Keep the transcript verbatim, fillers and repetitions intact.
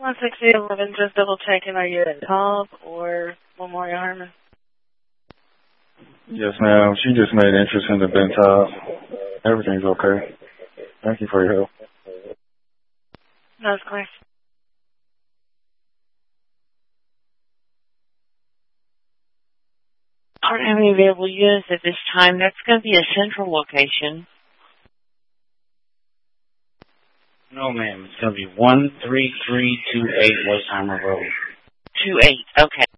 one sixty eleven, just double checking, are you at Cobb or Memorial Herman? Yes, ma'am. She just made interest in the Bentab. Everything's okay. Thank you for your help. No, it's clear. Aren't have any available units at this time. That's going to be a central location. No, ma'am. It's going to be one three three two eight Westheimer Road. Two eight. Okay.